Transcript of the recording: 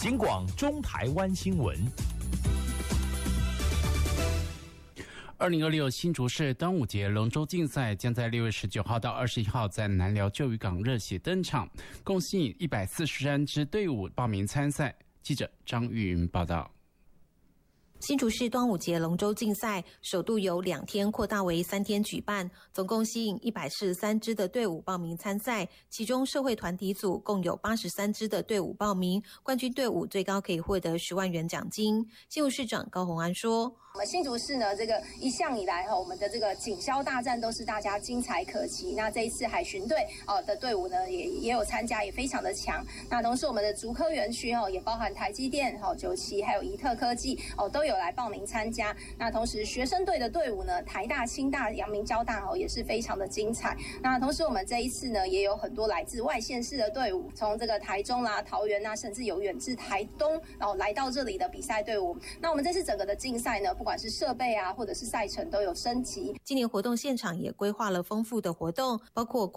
警广中台湾新闻。 2026新竹市端午节龙舟竞赛将在6月19号到21号在南寮旧渔港热血登场，共吸引143支队伍报名参赛。记者张玉云报道。 新竹市端午节龙舟竞赛首度由2天扩大为3天举办，总共吸引143支的队伍报名参赛，其中社会团体组共有83支的队伍报名，冠军队伍最高可以获得10万元奖金。新竹市长高虹安说：“ 我们新竹市呢，这个一向以来我们的这个警消大战都是大家精彩可期。那这一次海巡队的队伍呢，也有参加，也非常的强。那同时我们的竹科园区也包含台积电、九旗还有宜特科技都有来报名参加。那同时学生队的队伍呢，台大、清大、阳明交大也是非常的精彩。那同时我们这一次呢，也有很多来自外县市的队伍，从这个台中啦、桃园甚至有远至台东来到这里的比赛队伍。那我们这次整个的竞赛呢，不管是设备或者是赛程都有升级。 今年活动现场也规划了丰富的活动，包括